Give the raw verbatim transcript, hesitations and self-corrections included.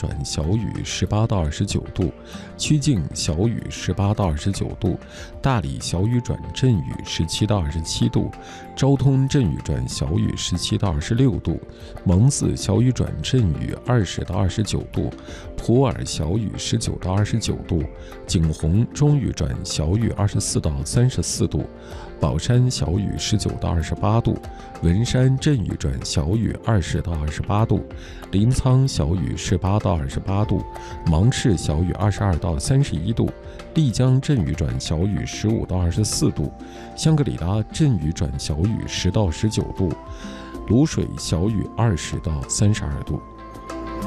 转小雨十八到二十九度，曲靖小雨十八到二十九度，大理小雨转阵雨十七到二十七度，昭通阵雨转小雨十七到二十六度，蒙自小雨转阵雨二十到二十九度，普洱小雨十九到二十九度，景洪中雨转小雨二十四到三十四度，宝山小雨十九到二十八度，文山阵雨转小雨二十到二十八度，临沧小雨十八到二十八度，芒市小雨二十二到三十一度，丽江阵雨转小雨十五到二十四度，香格里拉阵雨转小雨十到十九度，卤水小雨二十到三十二度。